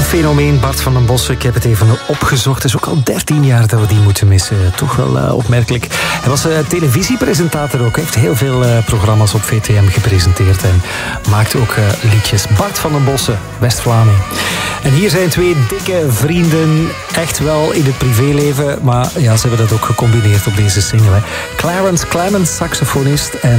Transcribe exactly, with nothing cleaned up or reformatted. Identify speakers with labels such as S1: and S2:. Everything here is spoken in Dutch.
S1: fenomeen Bart van den Bossen. Ik heb het even opgezocht. Het is ook al dertien jaar dat we die moeten missen. Toch wel uh, opmerkelijk. Hij was uh, televisiepresentator ook. Hij heeft heel veel uh, programma's op V T M gepresenteerd. En maakt ook uh, liedjes. Bart van den Bossen, West-Vlaming. En hier zijn twee dikke vrienden. Echt wel in het privéleven. Maar ja, ze hebben dat ook gecombineerd op deze single. Hè. Clarence Clemens, saxofonist. En